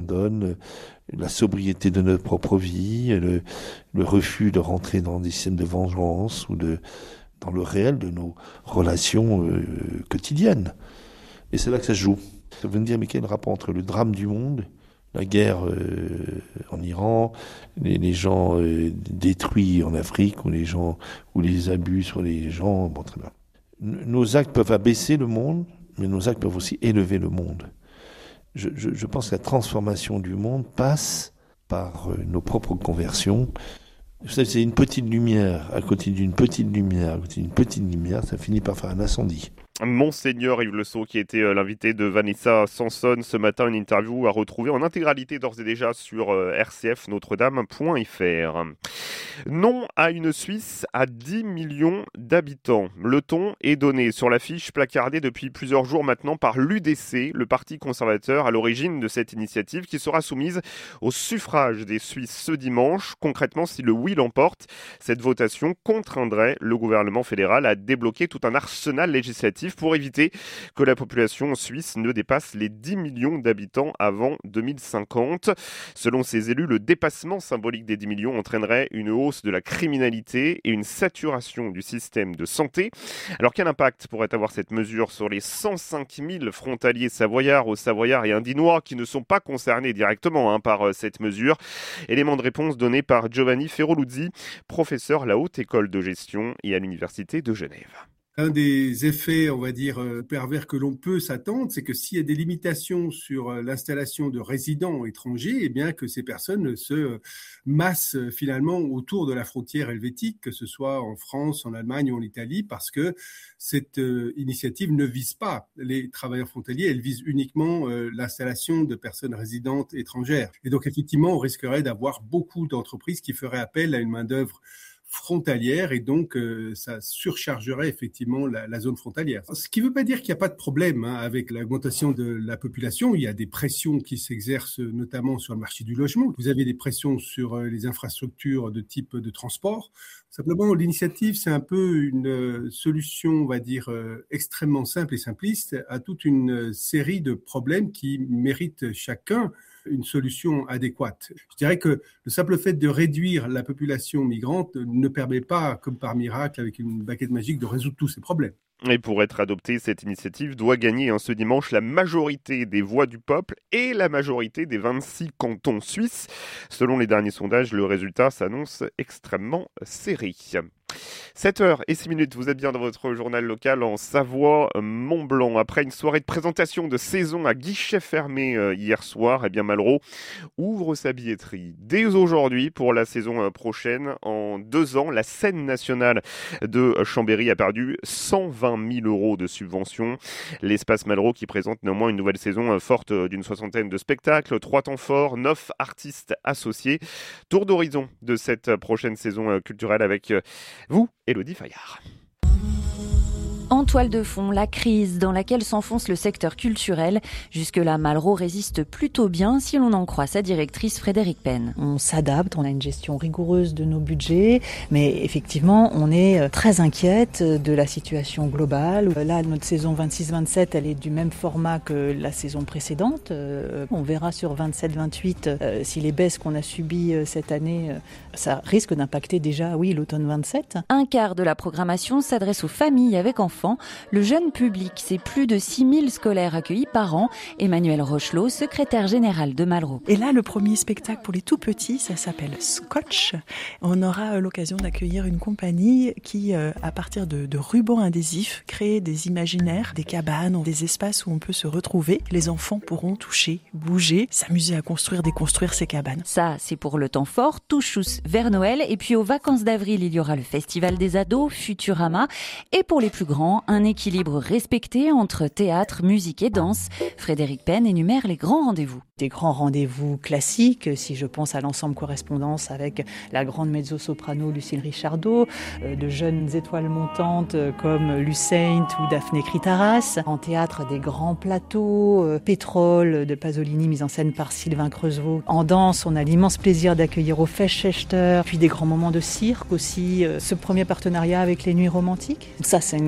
abandonne, la sobriété de notre propre vie, le refus de rentrer dans des systèmes de vengeance ou dans le réel de nos relations quotidiennes. Et c'est là que ça se joue. Vous me dire, mais quel rapport entre le drame du monde, la guerre en Iran, les gens détruits en Afrique, ou les abus sur les gens, bon, très bien. Nos actes peuvent abaisser le monde, mais nos actes peuvent aussi élever le monde. Je pense que la transformation du monde passe par nos propres conversions. Vous savez, c'est une petite lumière, à côté d'une petite lumière, à côté d'une petite lumière, ça finit par faire un incendie. Monseigneur Yves Le Saux, qui était l'invité de Vanessa Sanson ce matin, une interview à retrouver en intégralité d'ores et déjà sur rcfnotredame.fr. Non à une Suisse à 10 millions d'habitants. Le ton est donné sur l'affiche placardée depuis plusieurs jours maintenant par l'UDC, le parti conservateur à l'origine de cette initiative qui sera soumise au suffrage des Suisses ce dimanche. Concrètement, si le oui l'emporte, cette votation contraindrait le gouvernement fédéral à débloquer tout un arsenal législatif pour éviter que la population suisse ne dépasse les 10 millions d'habitants avant 2050. Selon ces élus, le dépassement symbolique des 10 millions entraînerait une hausse de la criminalité et une saturation du système de santé. Alors quel impact pourrait avoir cette mesure sur les 105 000 frontaliers savoyards, haut-savoyards et indinois qui ne sont pas concernés directement par cette mesure? Élément de réponse donné par Giovanni Ferroluzzi, professeur à la Haute École de Gestion et à l'Université de Genève. Un des effets, on va dire, pervers que l'on peut s'attendre, c'est que s'il y a des limitations sur l'installation de résidents étrangers, eh bien que ces personnes se massent finalement autour de la frontière helvétique, que ce soit en France, en Allemagne ou en Italie, parce que cette initiative ne vise pas les travailleurs frontaliers, elle vise uniquement l'installation de personnes résidentes étrangères. Et donc effectivement, on risquerait d'avoir beaucoup d'entreprises qui feraient appel à une main-d'œuvre frontalière et donc ça surchargerait effectivement la zone frontalière. Ce qui ne veut pas dire qu'il n'y a pas de problème avec l'augmentation de la population. Il y a des pressions qui s'exercent notamment sur le marché du logement. Vous avez des pressions sur les infrastructures de type de transport. Simplement, l'initiative, c'est un peu une solution, on va dire, extrêmement simple et simpliste à toute une série de problèmes qui méritent chacun une solution adéquate. Je dirais que le simple fait de réduire la population migrante ne permet pas, comme par miracle, avec une baguette magique, de résoudre tous ces problèmes. Et pour être adoptée, cette initiative doit gagner ce dimanche la majorité des voix du peuple et la majorité des 26 cantons suisses. Selon les derniers sondages, le résultat s'annonce extrêmement serré. 7h06, vous êtes bien dans votre journal local en Savoie-Mont-Blanc. Après une soirée de présentation de saison à guichet fermé hier soir, eh bien Malraux ouvre sa billetterie. Dès aujourd'hui, pour la saison prochaine, en 2 ans, la scène nationale de Chambéry a perdu 120 000 euros de subventions. L'espace Malraux qui présente néanmoins une nouvelle saison forte d'une 60aine de spectacles, 3 temps forts, 9 artistes associés. Tour d'horizon de cette prochaine saison culturelle avec vous, Élodie Fayard. En toile de fond, la crise dans laquelle s'enfonce le secteur culturel. Jusque-là, Malraux résiste plutôt bien si l'on en croit sa directrice Frédéric Penn. On s'adapte, on a une gestion rigoureuse de nos budgets, mais effectivement, on est très inquiète de la situation globale. Là, notre saison 26-27, elle est du même format que la saison précédente. On verra sur 27-28 si les baisses qu'on a subies cette année, ça risque d'impacter déjà, oui, l'automne 27. Un quart de la programmation s'adresse aux familles avec enfants. Le jeune public, c'est plus de 6000 scolaires accueillis par an. Emmanuel Rochelot, secrétaire général de Malraux. Et là, le premier spectacle pour les tout petits, ça s'appelle Scotch. On aura l'occasion d'accueillir une compagnie qui, à partir de rubans adhésifs, crée des imaginaires, des cabanes, des espaces où on peut se retrouver. Les enfants pourront toucher, bouger, s'amuser à déconstruire ces cabanes. Ça, c'est pour le temps fort, tout chousse vers Noël. Et puis aux vacances d'avril, il y aura le Festival des ados, Futurama. Et pour les plus grands, un équilibre respecté entre théâtre, musique et danse. Frédéric Penn énumère les grands rendez-vous. Des grands rendez-vous classiques, si je pense à l'ensemble correspondance avec la grande mezzo-soprano Lucille Richardot, de jeunes étoiles montantes comme Lucente ou Daphné Critaras. En théâtre, des grands plateaux, Pétrole de Pasolini, mise en scène par Sylvain Creusevaux. En danse, on a l'immense plaisir d'accueillir au Festschächter, puis des grands moments de cirque aussi, ce premier partenariat avec les Nuits Romantiques. Ça, c'est une grande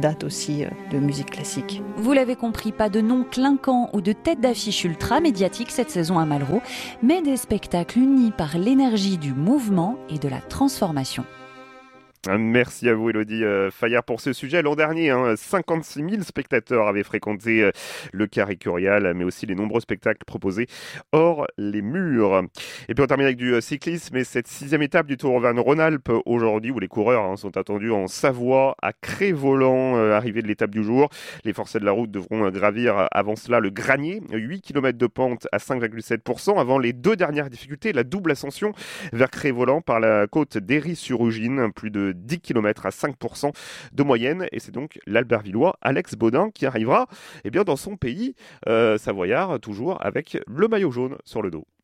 date aussi de musique classique. Vous l'avez compris, pas de nom clinquant ou de tête d'affiche ultra médiatique cette saison à Malraux, mais des spectacles unis par l'énergie du mouvement et de la transformation. Merci à vous Élodie Fayard pour ce sujet. L'an dernier, 56 000 spectateurs avaient fréquenté le Carré Curial, mais aussi les nombreux spectacles proposés hors les murs. Et puis on termine avec du cyclisme et cette 6e étape du Tour Auvergne-Rhône-Alpes aujourd'hui où les coureurs sont attendus en Savoie à Cré-Voland, arrivée de l'étape du jour. Les forçats de la route devront gravir avant cela le Granier, 8 km de pente à 5,7% avant les 2 dernières difficultés, la double ascension vers Cré-Voland par la côte d'Héry-sur-Ugine, plus de 10 km à 5% de moyenne, et c'est donc l'Albervillois Alex Baudin qui arrivera dans son pays savoyard, toujours avec le maillot jaune sur le dos.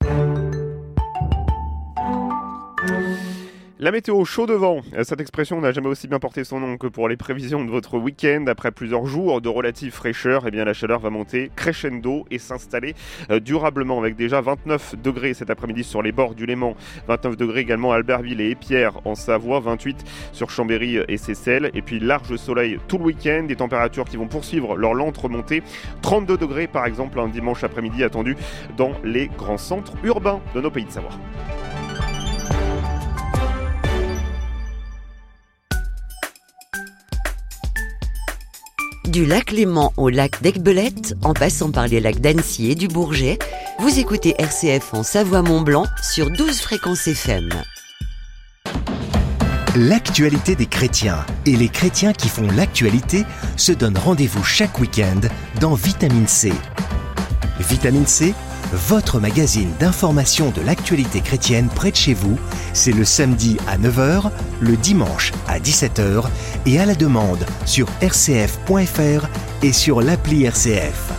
La météo chaud de vent, cette expression n'a jamais aussi bien porté son nom que pour les prévisions de votre week-end. Après plusieurs jours de relative fraîcheur, la chaleur va monter crescendo et s'installer durablement avec déjà 29 degrés cet après-midi sur les bords du Léman, 29 degrés également à Albertville et Épierre en Savoie, 28 sur Chambéry et Seyssel, et puis large soleil tout le week-end, des températures qui vont poursuivre leur lente remontée, 32 degrés par exemple un dimanche après-midi attendu dans les grands centres urbains de nos pays de Savoie. Du lac Léman au lac d'Aiguebelette, en passant par les lacs d'Annecy et du Bourget, vous écoutez RCF en Savoie-Mont-Blanc sur 12 fréquences FM. L'actualité des chrétiens et les chrétiens qui font l'actualité se donnent rendez-vous chaque week-end dans Vitamine C. Vitamine C, votre magazine d'information de l'actualité chrétienne près de chez vous, c'est le samedi à 9h, le dimanche à 17h et à la demande sur rcf.fr et sur l'appli RCF.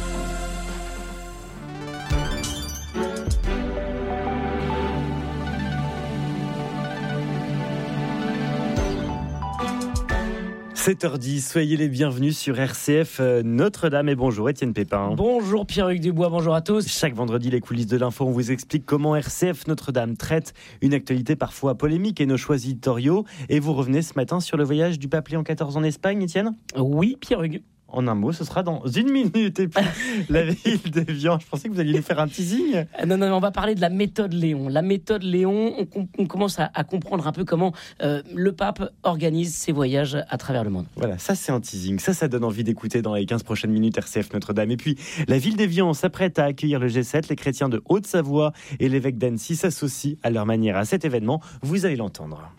« 7h10, soyez les bienvenus sur RCF Notre-Dame et bonjour Étienne Pépin. Bonjour Pierre-Hugues Dubois, bonjour à tous. Chaque vendredi, les coulisses de l'info, on vous explique comment RCF Notre-Dame traite une actualité parfois polémique et nos choix éditoriaux. Et vous revenez ce matin sur le voyage du pape Léon XIV en Espagne, Étienne ? Oui, Pierre-Hugues. En un mot, ce sera dans une minute. Et puis, la ville d'Évian, je pensais que vous alliez nous faire un teasing. Non, on va parler de la méthode Léon. La méthode Léon, on commence à comprendre un peu comment le pape organise ses voyages à travers le monde. Voilà, ça c'est un teasing. Ça donne envie d'écouter dans les 15 prochaines minutes RCF Notre-Dame. Et puis, la ville d'Évian s'apprête à accueillir le G7. Les chrétiens de Haute-Savoie et l'évêque d'Annecy s'associent à leur manière à cet événement. Vous allez l'entendre.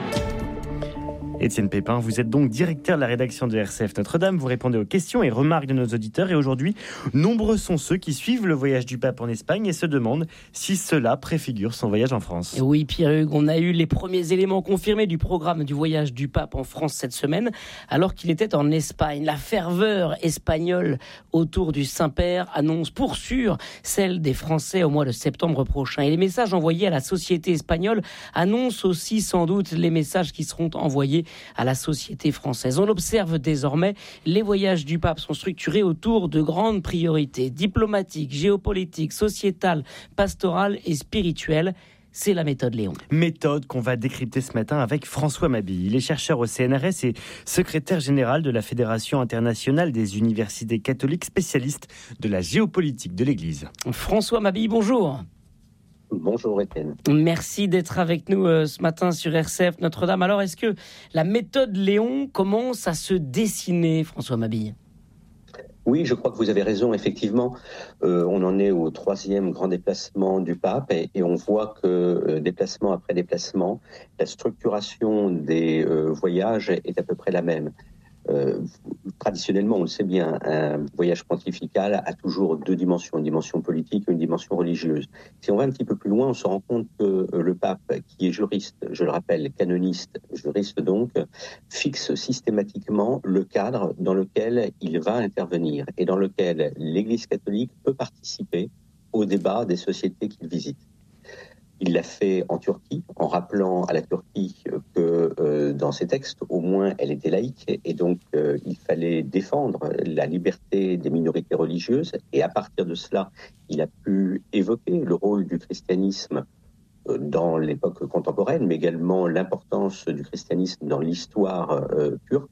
Étienne Pépin, vous êtes donc directeur de la rédaction de RCF Notre-Dame. Vous répondez aux questions et remarques de nos auditeurs. Et aujourd'hui, nombreux sont ceux qui suivent le voyage du pape en Espagne et se demandent si cela préfigure son voyage en France. Oui, Pierre-Hugues, on a eu les premiers éléments confirmés du programme du voyage du pape en France cette semaine, alors qu'il était en Espagne. La ferveur espagnole autour du Saint-Père annonce pour sûr celle des Français au mois de septembre prochain. Et les messages envoyés à la société espagnole annoncent aussi sans doute les messages qui seront envoyés à la société française. On observe désormais, les voyages du pape sont structurés autour de grandes priorités diplomatiques, géopolitiques, sociétales, pastorales et spirituelles. C'est la méthode Léon. Méthode qu'on va décrypter ce matin avec François Mabille. Il est chercheur au CNRS et secrétaire général de la Fédération internationale des universités catholiques, spécialiste de la géopolitique de l'Église. François Mabille, bonjour. Bonjour Étienne. Merci d'être avec nous ce matin sur RCF Notre-Dame. Alors, est-ce que la méthode Léon commence à se dessiner, François Mabille ? Oui, je crois que vous avez raison. Effectivement, on en est au 3e grand déplacement du pape et on voit que déplacement après déplacement, la structuration des voyages est à peu près la même. Traditionnellement, on le sait bien, un voyage pontifical a toujours 2 dimensions, une dimension politique et une dimension religieuse. Si on va un petit peu plus loin, on se rend compte que le pape, qui est juriste, je le rappelle, canoniste, juriste donc, fixe systématiquement le cadre dans lequel il va intervenir et dans lequel l'Église catholique peut participer au débat des sociétés qu'il visite. Il l'a fait en Turquie, en rappelant à la Turquie que dans ses textes, au moins, elle était laïque et donc il fallait défendre la liberté des minorités religieuses. Et à partir de cela, il a pu évoquer le rôle du christianisme dans l'époque contemporaine, mais également l'importance du christianisme dans l'histoire turque.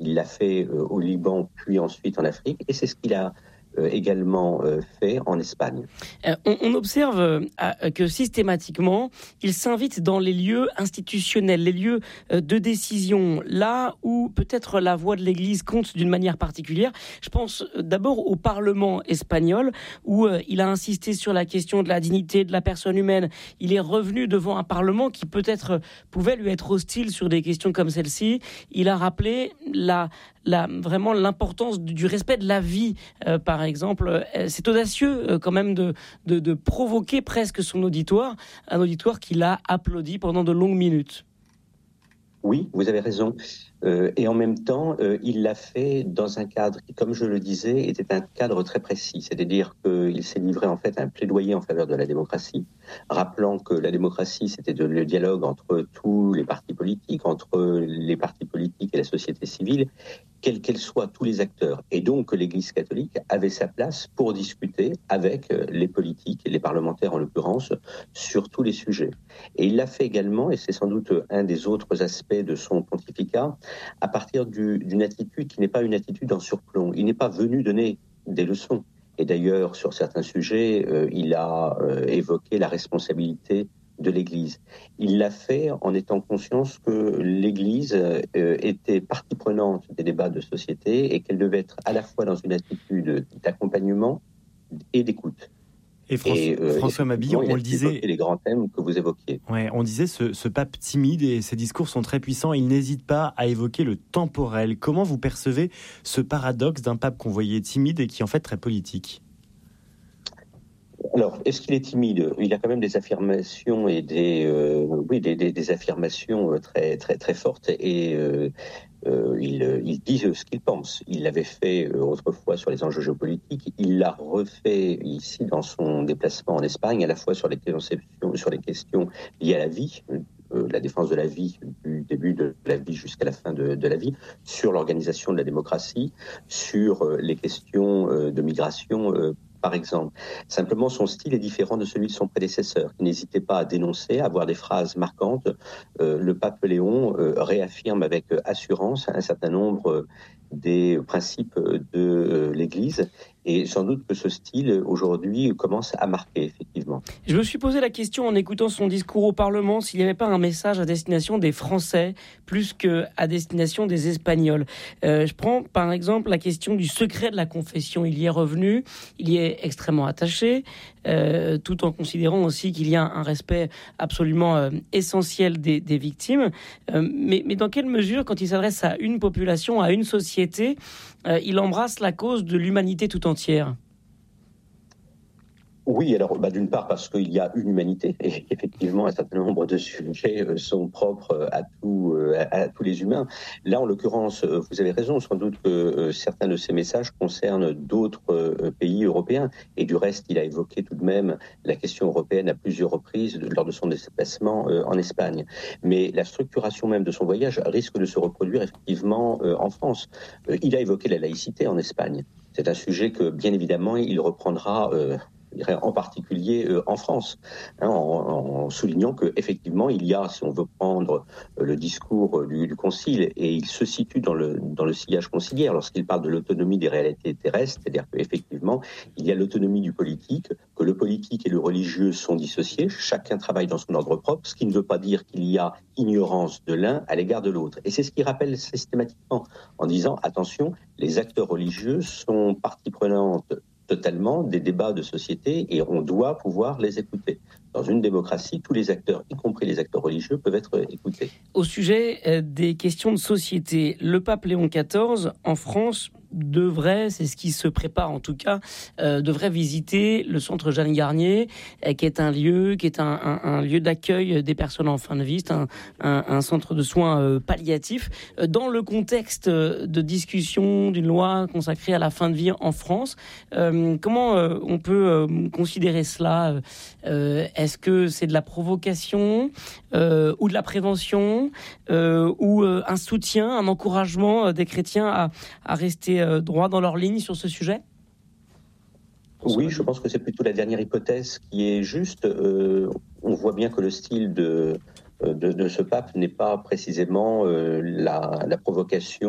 Il l'a fait au Liban, puis ensuite en Afrique, et c'est ce qu'il a également fait en Espagne. On observe que systématiquement, il s'invite dans les lieux institutionnels, les lieux de décision, là où peut-être la voix de l'Église compte d'une manière particulière. Je pense d'abord au Parlement espagnol, où il a insisté sur la question de la dignité de la personne humaine. Il est revenu devant un Parlement qui peut-être pouvait lui être hostile sur des questions comme celle-ci. Il a rappelé vraiment l'importance du respect de la vie, par exemple. C'est audacieux quand même de provoquer presque son auditoire, un auditoire qui l'a applaudi pendant de longues minutes. Oui, vous avez raison. Et en même temps, il l'a fait dans un cadre qui, comme je le disais, était un cadre très précis. C'est-à-dire qu'il s'est livré en fait à un plaidoyer en faveur de la démocratie, rappelant que la démocratie, c'était le dialogue entre tous les partis politiques, entre les partis politiques et la société civile, quels qu'elles soient, tous les acteurs. Et donc que l'Église catholique avait sa place pour discuter avec les politiques, et les parlementaires en l'occurrence, sur tous les sujets. Et il l'a fait également, et c'est sans doute un des autres aspects de son pontificat, à partir d'une attitude qui n'est pas une attitude en surplomb. Il n'est pas venu donner des leçons. Et d'ailleurs, sur certains sujets, il a évoqué la responsabilité de l'Église. Il l'a fait en étant conscient que l'Église était partie prenante des débats de société et qu'elle devait être à la fois dans une attitude d'accompagnement et d'écoute. Et François Mabille, on le disait, les grands thèmes que vous évoquiez. Ouais, on disait ce pape timide et ses discours sont très puissants. Il n'hésite pas à évoquer le temporel. Comment vous percevez ce paradoxe d'un pape qu'on voyait timide et qui est en fait très politique ? Alors, est-ce qu'il est timide ? Il a quand même des affirmations et des affirmations très très très fortes et il dit ce qu'il pense. Il l'avait fait autrefois sur les enjeux géopolitiques. Il l'a refait ici dans son déplacement en Espagne, à la fois sur les questions liées à la vie, la défense de la vie du début de la vie jusqu'à la fin de la vie, sur l'organisation de la démocratie, sur les questions de migration, par exemple. Simplement, son style est différent de celui de son prédécesseur. Il n'hésitait pas à dénoncer, à avoir des phrases marquantes. Le pape Léon réaffirme avec assurance un certain nombre des principes de l'Église. Et sans doute que ce style, aujourd'hui, commence à marquer, effectivement. Je me suis posé la question, en écoutant son discours au Parlement, s'il n'y avait pas un message à destination des Français, plus qu'à destination des Espagnols. Je prends, par exemple, la question du secret de la confession. Il y est revenu, il y est extrêmement attaché, tout en considérant aussi qu'il y a un respect absolument essentiel des victimes. Mais dans quelle mesure, quand il s'adresse à une population, à une société, il embrasse la cause de l'humanité tout entière? Oui, alors d'une part parce qu'il y a une humanité et effectivement un certain nombre de sujets sont propres à tous les humains. Là, en l'occurrence, vous avez raison, sans doute que certains de ces messages concernent d'autres pays européens et du reste, il a évoqué tout de même la question européenne à plusieurs reprises lors de son déplacement en Espagne. Mais la structuration même de son voyage risque de se reproduire effectivement en France. Il a évoqué la laïcité en Espagne. C'est un sujet que, bien évidemment, il reprendra en particulier en France, en soulignant qu'effectivement, il y a, si on veut prendre le discours du Concile, et il se situe dans le sillage conciliaire lorsqu'il parle de l'autonomie des réalités terrestres, c'est-à-dire qu'effectivement, il y a l'autonomie du politique, que le politique et le religieux sont dissociés, chacun travaille dans son ordre propre, ce qui ne veut pas dire qu'il y a ignorance de l'un à l'égard de l'autre. Et c'est ce qu'il rappelle systématiquement en disant, attention, les acteurs religieux sont partie prenante totalement des débats de société et on doit pouvoir les écouter. Dans une démocratie, tous les acteurs, y compris les acteurs religieux, peuvent être écoutés. Au sujet des questions de société, le pape Léon XIV, en France, devrait, c'est ce qui se prépare en tout cas, devrait visiter le centre Jeanne Garnier, qui est un lieu d'accueil des personnes en fin de vie, un centre de soins palliatifs, dans le contexte de discussion d'une loi consacrée à la fin de vie en France. Comment on peut considérer cela ? Est-ce que c'est de la provocation ou de la prévention ou un soutien, un encouragement des chrétiens à rester droit dans leur ligne sur ce sujet ? Oui, je pense que c'est plutôt la dernière hypothèse qui est juste. On voit bien que le style de ce pape n'est pas précisément la provocation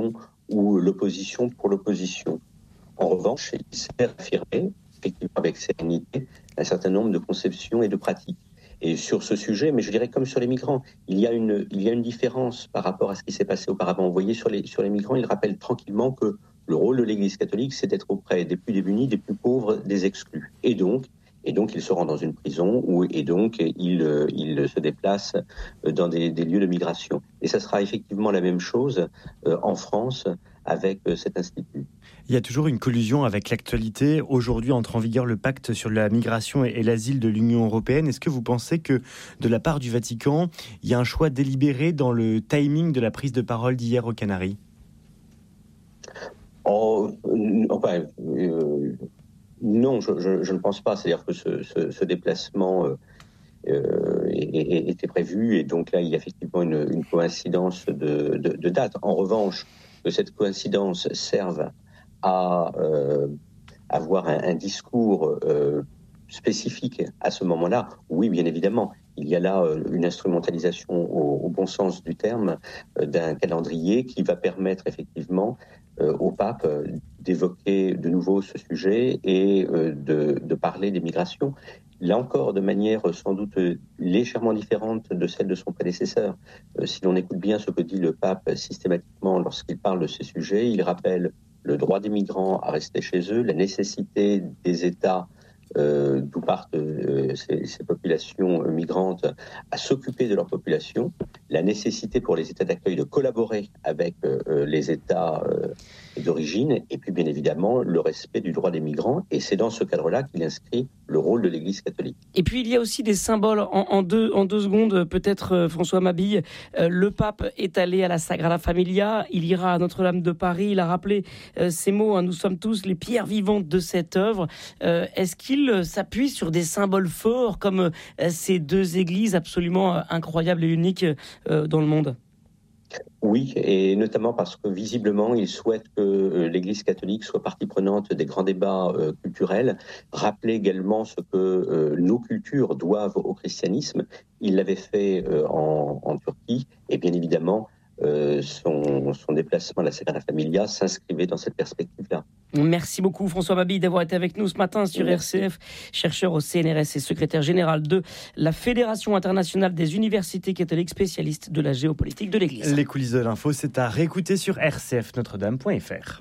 ou l'opposition pour l'opposition. En revanche, il sait affirmer, effectivement avec sérénité, un certain nombre de conceptions et de pratiques. Et sur ce sujet, mais je dirais comme sur les migrants, il y a une différence par rapport à ce qui s'est passé auparavant. Vous voyez, sur les migrants, il rappelle tranquillement que le rôle de l'Église catholique, c'est d'être auprès des plus démunis, des plus pauvres, des exclus. Et donc il se rend dans une prison et donc il se déplace dans des lieux de migration. Et ça sera effectivement la même chose en France avec cet institut. Il y a toujours une collusion avec l'actualité. Aujourd'hui entre en vigueur le pacte sur la migration et l'asile de l'Union européenne. Est-ce que vous pensez que de la part du Vatican, il y a un choix délibéré dans le timing de la prise de parole d'hier aux Canaries ? Non, je ne pense pas. C'est-à-dire que ce déplacement était prévu et donc là, il y a effectivement une coïncidence de date. En revanche, que cette coïncidence serve à avoir un discours spécifique à ce moment-là, oui, bien évidemment. Il y a là une instrumentalisation au bon sens du terme d'un calendrier qui va permettre effectivement au pape d'évoquer de nouveau ce sujet et de parler des migrations. Là encore, de manière sans doute légèrement différente de celle de son prédécesseur. Si l'on écoute bien ce que dit le pape systématiquement lorsqu'il parle de ces sujets, il rappelle le droit des migrants à rester chez eux, la nécessité des États d'où partent ces populations migrantes à s'occuper de leur population, la nécessité pour les États d'accueil de collaborer avec les États d'origine, et puis bien évidemment le respect du droit des migrants, et c'est dans ce cadre-là qu'il inscrit le rôle de l'Église catholique. Et puis il y a aussi des symboles en deux secondes, peut-être François Mabille. Le pape est allé à la Sagrada Familia, il ira à Notre-Dame de Paris, il a rappelé ces mots, hein, nous sommes tous les pierres vivantes de cette œuvre. Est-ce qu'il s'appuie sur des symboles forts comme ces deux églises absolument incroyables et uniques dans le monde ? Oui, et notamment parce que visiblement, il souhaite que l'Église catholique soit partie prenante des grands débats culturels, rappeler également ce que nos cultures doivent au christianisme. Il l'avait fait en Turquie, et bien évidemment, son déplacement à la Sagrada Familia s'inscrivait dans cette perspective-là. Merci beaucoup François Mabille d'avoir été avec nous ce matin sur RCF, chercheur au CNRS et secrétaire général de la Fédération internationale des universités catholiques, spécialiste de la géopolitique de l'Église. Les coulisses de l'info, c'est à réécouter sur rcfnotredame.fr.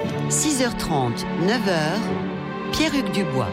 6h30, 9h, Pierre-Hugues Dubois.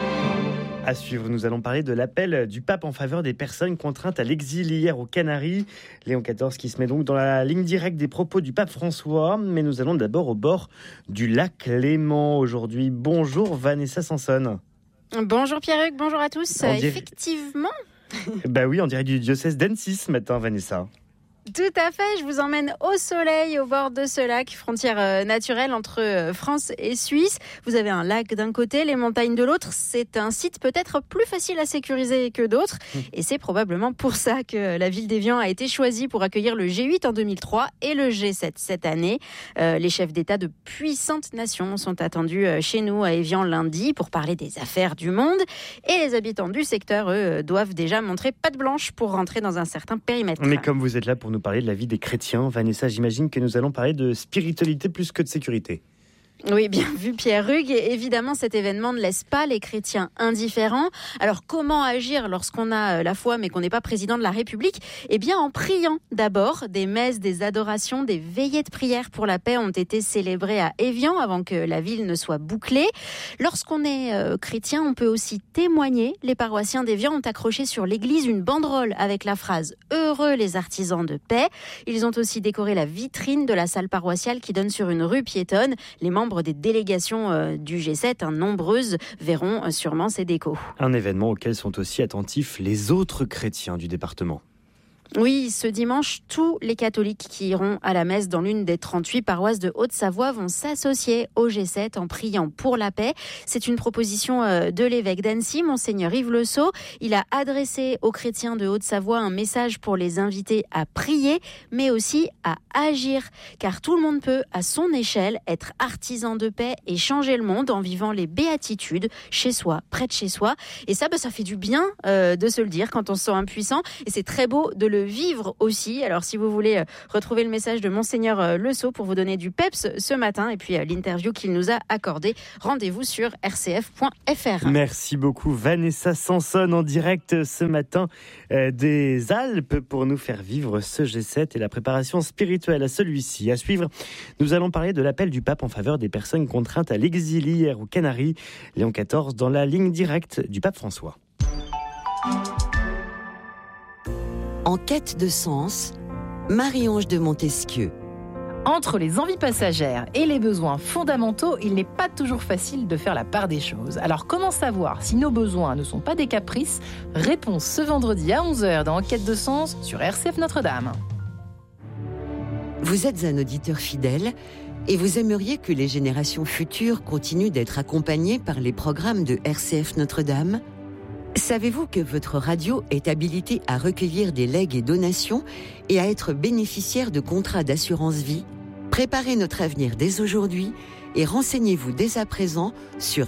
À suivre, nous allons parler de l'appel du pape en faveur des personnes contraintes à l'exil hier aux Canaries. Léon XIV qui se met donc dans la ligne directe des propos du pape François. Mais nous allons d'abord au bord du lac Léman aujourd'hui. Bonjour Vanessa Sanson. Bonjour Pierre-Hugues, bonjour à tous. Effectivement. Bah oui, on dirait du diocèse d'Annecy ce matin, Vanessa. Tout à fait, je vous emmène au soleil, au bord de ce lac, frontière naturelle entre France et Suisse. Vous avez un lac d'un côté, les montagnes de l'autre. C'est un site peut-être plus facile à sécuriser que d'autres. Et c'est probablement pour ça que la ville d'Évian a été choisie pour accueillir le G8 en 2003 et le G7 cette année. Les chefs d'État de puissantes nations sont attendus chez nous à Évian lundi pour parler des affaires du monde. Et les habitants du secteur, eux, doivent déjà montrer patte blanche pour rentrer dans un certain périmètre. Mais comme vous êtes là pour nous parler de la vie des chrétiens, Vanessa, j'imagine que nous allons parler de spiritualité plus que de sécurité. Oui, bien vu Pierre-Hugues. Et évidemment, cet événement ne laisse pas les chrétiens indifférents. Alors, comment agir lorsqu'on a la foi mais qu'on n'est pas président de la République ? Eh bien, en priant d'abord. Des messes, des adorations, des veillées de prière pour la paix ont été célébrées à Évian avant que la ville ne soit bouclée. Lorsqu'on est chrétien, on peut aussi témoigner. Les paroissiens d'Évian ont accroché sur l'église une banderole avec la phrase « Heureux les artisans de paix ». Ils ont aussi décoré la vitrine de la salle paroissiale qui donne sur une rue piétonne. Les membres des délégations du G7, nombreuses, verront sûrement ces décos. Un événement auquel sont aussi attentifs les autres chrétiens du département. Oui, ce dimanche, tous les catholiques qui iront à la messe dans l'une des 38 paroisses de Haute-Savoie vont s'associer au G7 en priant pour la paix. C'est une proposition de l'évêque d'Annecy, Monseigneur Yves Le Sceau. Il a adressé aux chrétiens de Haute-Savoie un message pour les inviter à prier, mais aussi à agir. Car tout le monde peut, à son échelle, être artisan de paix et changer le monde en vivant les béatitudes chez soi, près de chez soi. Et ça, ça fait du bien de se le dire quand on se sent impuissant. Et c'est très beau de le le vivre aussi. Alors si vous voulez retrouver le message de Monseigneur Le Sceau pour vous donner du peps ce matin et puis l'interview qu'il nous a accordée, rendez-vous sur rcf.fr. Merci beaucoup Vanessa Sanson en direct ce matin des Alpes pour nous faire vivre ce G7 et la préparation spirituelle à celui-ci. À suivre, nous allons parler de l'appel du pape en faveur des personnes contraintes à l'exil hier aux Canaries. Léon XIV dans la ligne directe du pape François. En quête de sens, Marie-Ange de Montesquieu. Entre les envies passagères et les besoins fondamentaux, il n'est pas toujours facile de faire la part des choses. Alors comment savoir si nos besoins ne sont pas des caprices ? Réponse ce vendredi à 11h dans En quête de sens sur RCF Notre-Dame. Vous êtes un auditeur fidèle et vous aimeriez que les générations futures continuent d'être accompagnées par les programmes de RCF Notre-Dame ? Savez-vous que votre radio est habilitée à recueillir des legs et donations et à être bénéficiaire de contrats d'assurance vie ? Préparez notre avenir dès aujourd'hui et renseignez-vous dès à présent sur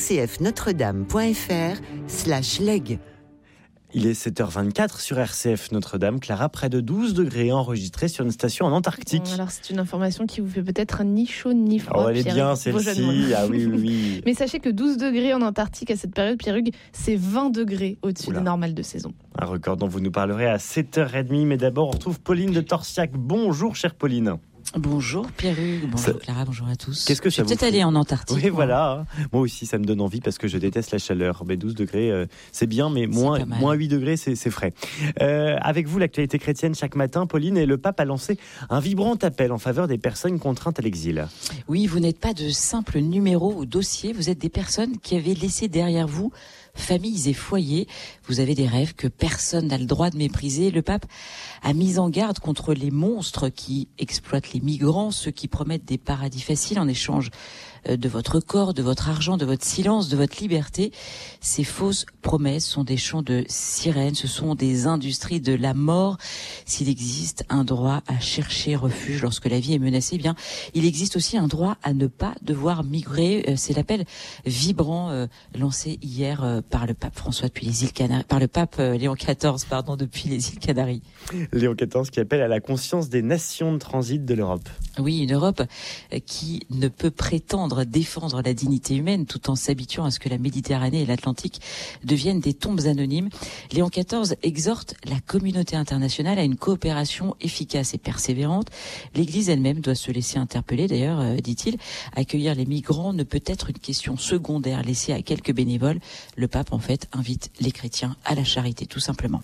rcfnotredame.fr/leg. Il est 7h24 sur RCF Notre-Dame. Clara, près de 12 degrés enregistrés sur une station en Antarctique. Bon, alors c'est une information qui vous fait peut-être ni chaud ni froid. Oh, elle est bien celle-ci. Ah oui. Mais sachez que 12 degrés en Antarctique à cette période, Pierre Hugues, c'est 20 degrés au-dessus des normales de saison. Un record dont vous nous parlerez à 7h30. Mais d'abord, on retrouve Pauline de Torsiac. Bonjour, chère Pauline. Bonjour Pierre-Hugues, bonjour Clara, bonjour à tous. Qu'est-ce que ça vous fait ? Peut-être aller en Antarctique. Oui, voilà. Moi aussi, ça me donne envie parce que je déteste la chaleur. Mais 12 degrés, c'est bien, mais moins 8 degrés, c'est frais. Avec vous, l'actualité chrétienne chaque matin, Pauline, et le pape a lancé un vibrant appel en faveur des personnes contraintes à l'exil. Oui, vous n'êtes pas de simples numéros ou dossiers, vous êtes des personnes qui avez laissé derrière vous familles et foyers. Vous avez des rêves que personne n'a le droit de mépriser. Le pape a mis en garde contre les monstres qui exploitent les migrants, ceux qui promettent des paradis faciles en échange de votre corps, de votre argent, de votre silence, de votre liberté. Ces fausses promesses sont des chants de sirènes, ce sont des industries de la mort. S'il existe un droit à chercher refuge lorsque la vie est menacée, eh bien, il existe aussi un droit à ne pas devoir migrer. C'est l'appel vibrant lancé hier par le pape François depuis les îles Canaries, par le pape Léon XIV, depuis les îles Canaries. Léon XIV qui appelle à la conscience des nations de transit de l'Europe. Oui, une Europe qui ne peut prétendre défendre la dignité humaine tout en s'habituant à ce que la Méditerranée et l'Atlantique deviennent des tombes anonymes. Léon XIV exhorte la communauté internationale à une coopération efficace et persévérante. L'Église elle-même doit se laisser interpeller, d'ailleurs, dit-il. Accueillir les migrants ne peut être une question secondaire laissée à quelques bénévoles. Le pape, en fait, invite les chrétiens à la charité, tout simplement.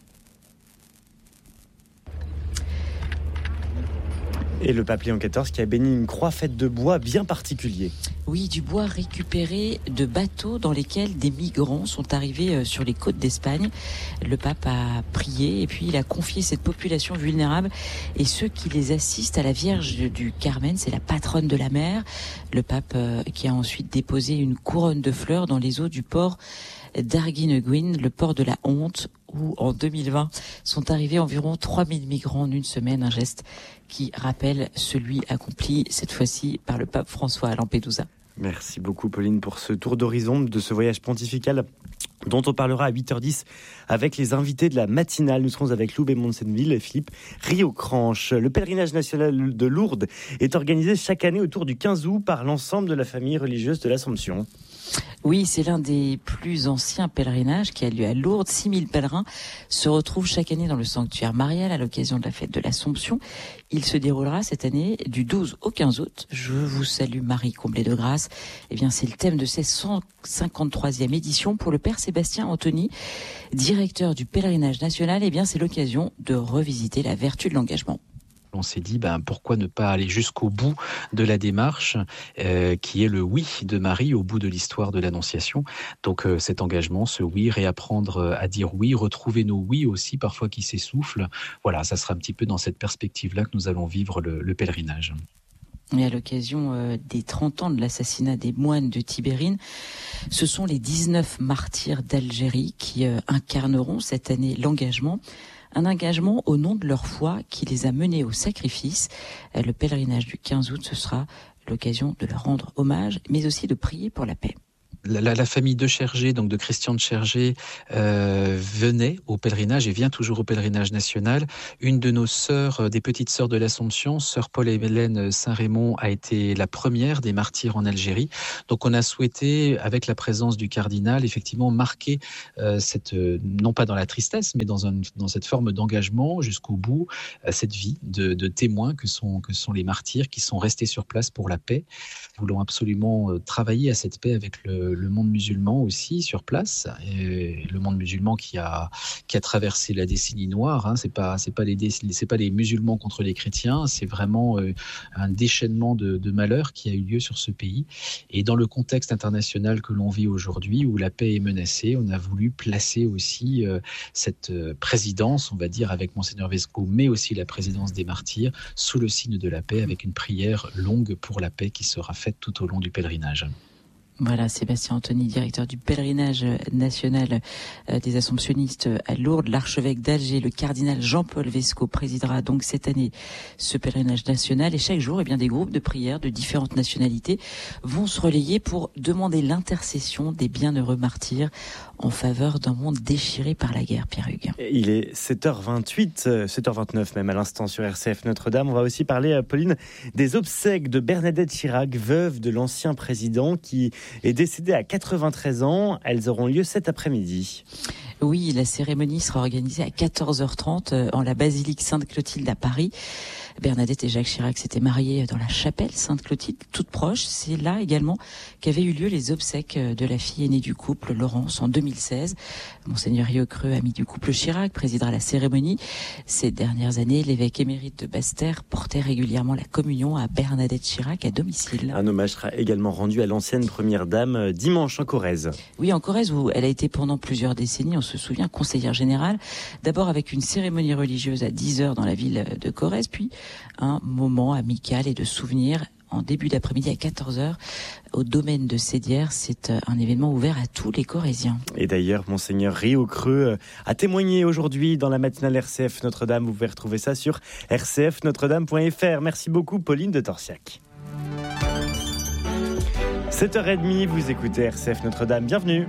Et le pape Léon XIV qui a béni une croix faite de bois bien particulier. Oui, du bois récupéré de bateaux dans lesquels des migrants sont arrivés sur les côtes d'Espagne. Le pape a prié et puis il a confié cette population vulnérable et ceux qui les assistent à la Vierge du Carmen, c'est la patronne de la mer. Le pape qui a ensuite déposé une couronne de fleurs dans les eaux du port d'Arguineguín, le port de la honte, où en 2020 sont arrivés environ 3000 migrants en une semaine, un geste qui rappelle celui accompli cette fois-ci par le pape François à Lampedusa. Merci beaucoup Pauline pour ce tour d'horizon de ce voyage pontifical dont on parlera à 8h10 avec les invités de la matinale. Nous serons avec Lou Bémont-Senville et Philippe Riocranche. Le pèlerinage national de Lourdes est organisé chaque année autour du 15 août par l'ensemble de la famille religieuse de l'Assomption. Oui, c'est l'un des plus anciens pèlerinages qui a lieu à Lourdes. 6000 pèlerins se retrouvent chaque année dans le sanctuaire marial à l'occasion de la fête de l'Assomption. Il se déroulera cette année du 12 au 15 août. Je vous salue Marie, comblée de grâce. Eh bien, c'est le thème de cette 153e édition pour le père Sébastien Anthony, directeur du pèlerinage national. Eh bien, c'est l'occasion de revisiter la vertu de l'engagement. On s'est dit, pourquoi ne pas aller jusqu'au bout de la démarche, qui est le oui de Marie au bout de l'histoire de l'Annonciation. Donc cet engagement, ce oui, réapprendre à dire oui, retrouver nos oui aussi, parfois qui s'essoufflent. Voilà, ça sera un petit peu dans cette perspective-là que nous allons vivre le pèlerinage. Et à l'occasion des 30 ans de l'assassinat des moines de Tibérine, ce sont les 19 martyrs d'Algérie qui incarneront cette année l'engagement. Un engagement au nom de leur foi qui les a menés au sacrifice. Le pèlerinage du 15 août, ce sera l'occasion de leur rendre hommage, mais aussi de prier pour la paix. la famille de Chergé, donc de Christian de Chergé, venait au pèlerinage et vient toujours au pèlerinage national. Une de nos sœurs, des petites sœurs de l'Assomption, sœur Paul-Hélène Saint-Raymond, a été la première des martyrs en Algérie. Donc on a souhaité, avec la présence du cardinal, effectivement marquer non pas dans la tristesse, mais dans cette forme d'engagement jusqu'au bout, cette vie de témoins que sont les martyrs qui sont restés sur place pour la paix. Nous voulons absolument travailler à cette paix avec le monde musulman aussi sur place. Et le monde musulman qui a traversé la décennie noire, hein. C'est pas les musulmans contre les chrétiens, c'est vraiment un déchaînement de malheurs qui a eu lieu sur ce pays. Et dans le contexte international que l'on vit aujourd'hui, où la paix est menacée, on a voulu placer aussi cette présidence, on va dire, avec Monseigneur Vesco, mais aussi la présidence des martyrs, sous le signe de la paix, avec une prière longue pour la paix qui sera faite tout au long du pèlerinage. Voilà, Sébastien Anthony, directeur du pèlerinage national des Assomptionnistes à Lourdes. L'archevêque d'Alger, le cardinal Jean-Paul Vesco, présidera donc cette année ce pèlerinage national. Et chaque jour, des groupes de prière de différentes nationalités vont se relayer pour demander l'intercession des bienheureux martyrs en faveur d'un monde déchiré par la guerre, Pierre Hugues. Il est 7h28, 7h29 même à l'instant sur RCF Notre-Dame. On va aussi parler, Pauline, des obsèques de Bernadette Chirac, veuve de l'ancien président qui est décédée à 93 ans. Elles auront lieu cet après-midi. Oui, la cérémonie sera organisée à 14h30 en la basilique Sainte-Clotilde à Paris. Bernadette et Jacques Chirac s'étaient mariés dans la chapelle Sainte-Clotilde, toute proche. C'est là également qu'avaient eu lieu les obsèques de la fille aînée du couple, Laurence, en 2016. Monseigneur Rieucreux, ami du couple Chirac, présidera la cérémonie. Ces dernières années, l'évêque émérite de Basse-Terre portait régulièrement la communion à Bernadette Chirac à domicile. Un hommage sera également rendu à l'ancienne première dame dimanche en Corrèze. Oui, en Corrèze, où elle a été pendant plusieurs décennies, on se souvient, conseillère générale. D'abord avec une cérémonie religieuse à 10h dans la ville de Corrèze, puis un moment amical et de souvenirs en début d'après-midi à 14h au domaine de Sédières. C'est un événement ouvert à tous les Corréziens. Et d'ailleurs, Monseigneur Rieucreux a témoigné aujourd'hui dans la matinale RCF Notre-Dame. Vous pouvez retrouver ça sur rcfnotredame.fr. Merci beaucoup, Pauline de Torsiac. 7h30, vous écoutez RCF Notre-Dame. Bienvenue.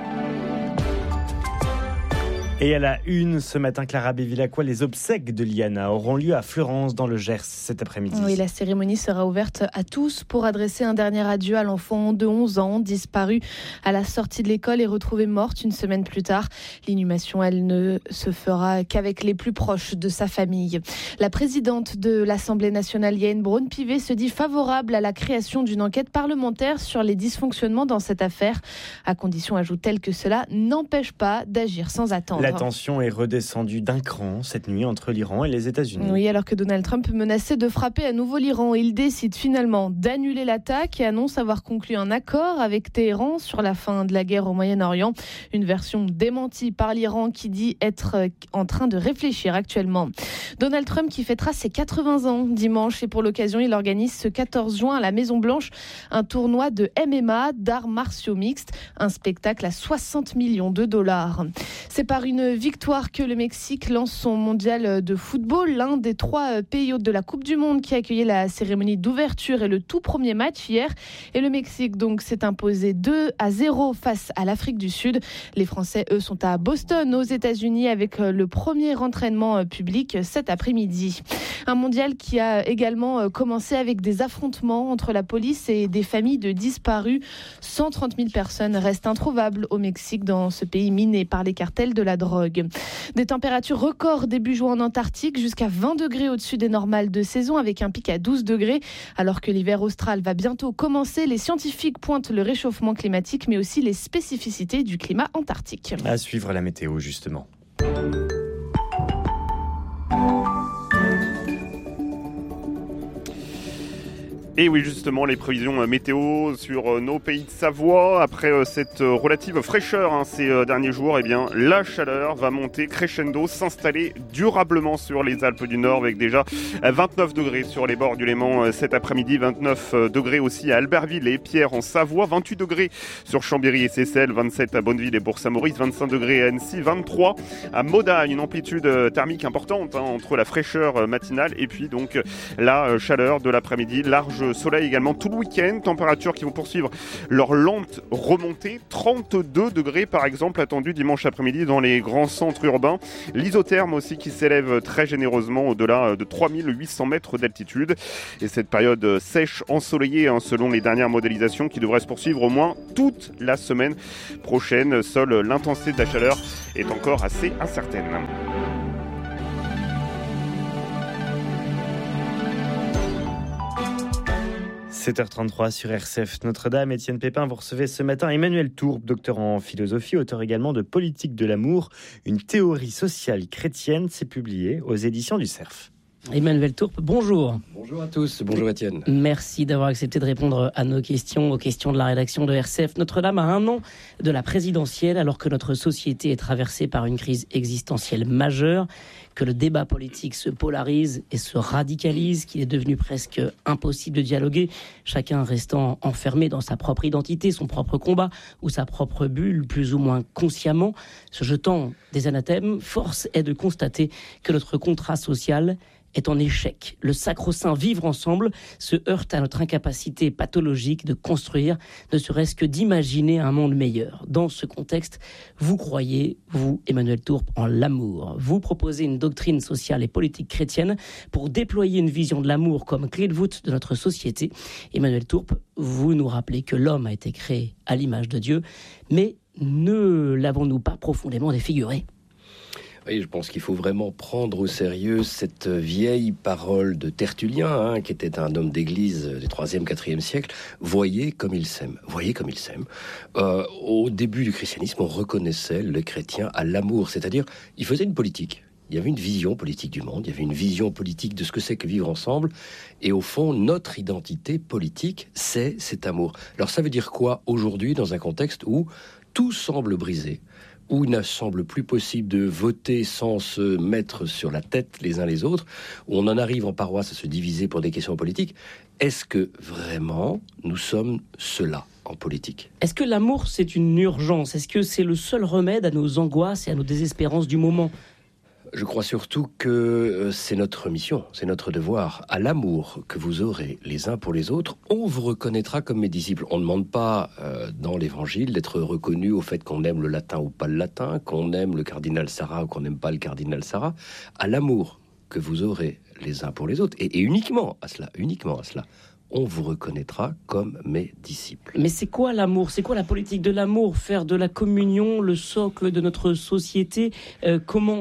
Et à la une, ce matin, Clara Bévilacqua, les obsèques de Liana auront lieu à Fleurance, dans le Gers, cet après-midi. Oui, la cérémonie sera ouverte à tous pour adresser un dernier adieu à l'enfant de 11 ans, disparu à la sortie de l'école et retrouvée morte une semaine plus tard. L'inhumation, elle ne se fera qu'avec les plus proches de sa famille. La présidente de l'Assemblée nationale, Yaël Braun-Pivet, se dit favorable à la création d'une enquête parlementaire sur les dysfonctionnements dans cette affaire, à condition, ajoute-t-elle, que cela n'empêche pas d'agir sans attendre. La tension est redescendue d'un cran cette nuit entre l'Iran et les États-Unis. Oui, alors que Donald Trump menaçait de frapper à nouveau l'Iran. Il décide finalement d'annuler l'attaque et annonce avoir conclu un accord avec Téhéran sur la fin de la guerre au Moyen-Orient. Une version démentie par l'Iran qui dit être en train de réfléchir actuellement. Donald Trump qui fêtera ses 80 ans dimanche et pour l'occasion, il organise ce 14 juin à la Maison-Blanche un tournoi de MMA, d'arts martiaux mixtes, un spectacle à $60 millions. C'est par une victoire que le Mexique lance son mondial de football, l'un des 3 pays hôtes de la Coupe du Monde qui accueillait la cérémonie d'ouverture et le tout premier match hier. Et le Mexique donc s'est imposé 2-0 face à l'Afrique du Sud. Les Français, eux, sont à Boston, aux États-Unis, avec le premier entraînement public cet après-midi. Un mondial qui a également commencé avec des affrontements entre la police et des familles de disparus. 130 000 personnes restent introuvables au Mexique, dans ce pays miné par les cartels de la drogue. Des températures records début juin en Antarctique, jusqu'à 20 degrés au-dessus des normales de saison, avec un pic à 12 degrés. Alors que l'hiver austral va bientôt commencer, les scientifiques pointent le réchauffement climatique, mais aussi les spécificités du climat antarctique. À suivre la météo, justement. Et oui, justement, les prévisions météo sur nos pays de Savoie. Après cette relative fraîcheur ces derniers jours, eh bien, la chaleur va monter crescendo, s'installer durablement sur les Alpes du Nord, avec déjà 29 degrés sur les bords du Léman cet après-midi, 29 degrés aussi à Albertville et Pierre en Savoie, 28 degrés sur Chambéry et Seyssel, 27 à Bonneville et Bourg-Saint-Maurice, 25 degrés à Annecy, 23 à Moda, une amplitude thermique importante entre la fraîcheur matinale et puis donc la chaleur de l'après-midi, large le soleil également tout le week-end. Températures qui vont poursuivre leur lente remontée. 32 degrés par exemple attendus dimanche après-midi dans les grands centres urbains. L'isotherme aussi qui s'élève très généreusement au-delà de 3800 mètres d'altitude. Et cette période sèche, ensoleillée selon les dernières modélisations qui devrait se poursuivre au moins toute la semaine prochaine. Seule l'intensité de la chaleur est encore assez incertaine. 7h33 sur RCF Notre-Dame. Étienne Pépin, vous recevez ce matin Emmanuel Tourbe, docteur en philosophie, auteur également de Politique de l'amour, une théorie sociale chrétienne. C'est publié aux éditions du Cerf. Emmanuel Tourbe, bonjour. Bonjour à tous, bonjour Étienne. Merci d'avoir accepté de répondre à nos questions, aux questions de la rédaction de RCF Notre-Dame à 1 an de la présidentielle, alors que notre société est traversée par une crise existentielle majeure, que le débat politique se polarise et se radicalise, qu'il est devenu presque impossible de dialoguer, chacun restant enfermé dans sa propre identité, son propre combat ou sa propre bulle, plus ou moins consciemment, se jetant des anathèmes. Force est de constater que notre contrat social est en échec. Le sacro-saint vivre ensemble se heurte à notre incapacité pathologique de construire, ne serait-ce que d'imaginer un monde meilleur. Dans ce contexte, vous croyez, vous, Emmanuel Tourbe, en l'amour. Vous proposez une doctrine sociale et politique chrétienne pour déployer une vision de l'amour comme clé de voûte de notre société. Emmanuel Tourbe, vous nous rappelez que l'homme a été créé à l'image de Dieu, mais ne l'avons-nous pas profondément défiguré ? Oui, je pense qu'il faut vraiment prendre au sérieux cette vieille parole de Tertullien, qui était un homme d'église du 3e, 4e siècle. Voyez comme il s'aime. Voyez comme il s'aime. Au début du christianisme, on reconnaissait les chrétiens à l'amour, c'est-à-dire ils faisaient une politique. Il y avait une vision politique du monde, il y avait une vision politique de ce que c'est que vivre ensemble. Et au fond, notre identité politique, c'est cet amour. Alors ça veut dire quoi aujourd'hui dans un contexte où tout semble brisé, où il ne semble plus possible de voter sans se mettre sur la tête les uns les autres, où on en arrive en paroisse à se diviser pour des questions politiques. Est-ce que vraiment nous sommes cela en politique ? Est-ce que l'amour, c'est une urgence ? Est-ce que c'est le seul remède à nos angoisses et à nos désespérances du moment ? Je crois surtout que c'est notre mission, c'est notre devoir. À l'amour que vous aurez les uns pour les autres, on vous reconnaîtra comme mes disciples. On ne demande pas dans l'Évangile d'être reconnu au fait qu'on aime le latin ou pas le latin, qu'on aime le cardinal Sarah ou qu'on n'aime pas le cardinal Sarah. À l'amour que vous aurez les uns pour les autres, et uniquement à cela, on vous reconnaîtra comme mes disciples. Mais c'est quoi l'amour ? C'est quoi la politique de l'amour ? Faire de la communion le socle de notre société ? Comment ?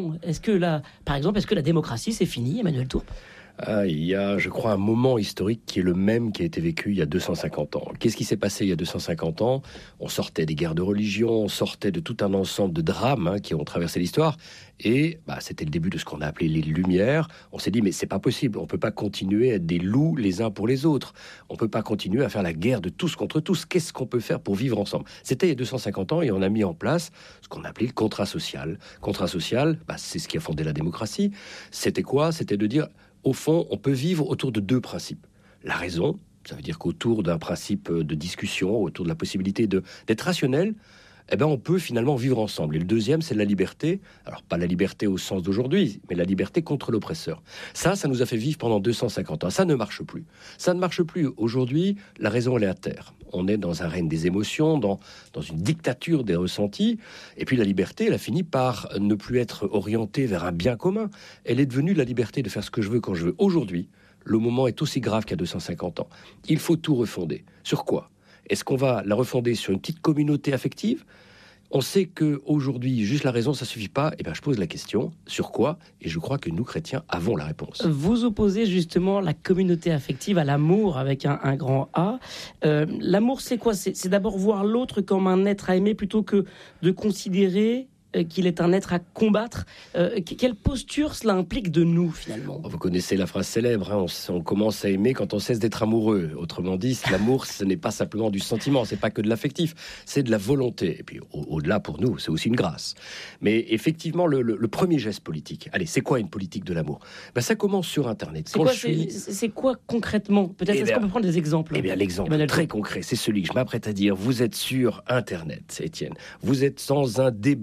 Par exemple, est-ce que la démocratie, c'est fini, Emmanuel Tourbe ? Il y a, je crois, un moment historique qui est le même qui a été vécu il y a 250 ans. Qu'est-ce qui s'est passé il y a 250 ans ? On sortait des guerres de religion, on sortait de tout un ensemble de drames qui ont traversé l'histoire. Et c'était le début de ce qu'on a appelé les Lumières. On s'est dit, mais c'est pas possible. On peut pas continuer à être des loups les uns pour les autres. On peut pas continuer à faire la guerre de tous contre tous. Qu'est-ce qu'on peut faire pour vivre ensemble ? C'était il y a 250 ans et on a mis en place ce qu'on a appelé le contrat social. Contrat social, c'est ce qui a fondé la démocratie. C'était quoi ? C'était de dire, au fond, on peut vivre autour de 2 principes. La raison, ça veut dire qu'autour d'un principe de discussion, autour de la possibilité d'être rationnel, on peut finalement vivre ensemble. Et le deuxième, c'est la liberté. Alors, pas la liberté au sens d'aujourd'hui, mais la liberté contre l'oppresseur. Ça nous a fait vivre pendant 250 ans. Ça ne marche plus. Ça ne marche plus. Aujourd'hui, la raison, elle est à terre. On est dans un règne des émotions, dans une dictature des ressentis. Et puis la liberté, elle a fini par ne plus être orientée vers un bien commun. Elle est devenue la liberté de faire ce que je veux quand je veux. Aujourd'hui, le moment est aussi grave qu'il y a 250 ans. Il faut tout refonder. Sur quoi ? Est-ce qu'on va la refonder sur une petite communauté affective ? On sait qu'aujourd'hui, juste la raison, ça ne suffit pas. Je pose la question, sur quoi ? Et je crois que nous, chrétiens, avons la réponse. Vous opposez justement la communauté affective à l'amour avec un grand A. L'amour, c'est quoi ? C'est d'abord voir l'autre comme un être à aimer plutôt que de considérer qu'il est un être à combattre. Quelle posture cela implique de nous, finalement ? Vous connaissez la phrase célèbre, on commence à aimer quand on cesse d'être amoureux. Autrement dit, l'amour, ce n'est pas simplement du sentiment, c'est pas que de l'affectif, c'est de la volonté. Et puis, au-delà, pour nous, c'est aussi une grâce. Mais effectivement, le premier geste politique, allez, c'est quoi une politique de l'amour ? Ça commence sur Internet. C'est quoi concrètement ? Peut-être est-ce qu'on peut prendre des exemples ? L'exemple très concret, c'est celui que je m'apprête à dire. Vous êtes sur Internet, Étienne. Vous êtes sans un débat à la